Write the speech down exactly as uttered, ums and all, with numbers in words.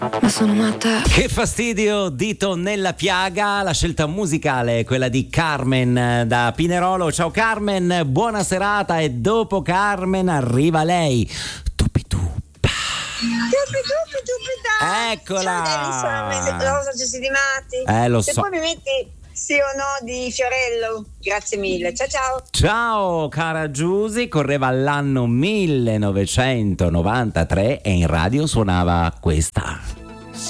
Ma sono matta. Che fastidio, dito nella piaga. La scelta musicale è quella di Carmen da Pinerolo. Ciao Carmen, buona serata. E dopo Carmen arriva lei, Tupitupa. Eccola. Ciao Rosa Cessidimati. Eh, lo Se so. poi mi metti sì o no di Fiorello, grazie mille. Ciao ciao. Ciao cara Giusy, correva l'anno millenovecentonovantatré e in radio suonava questa.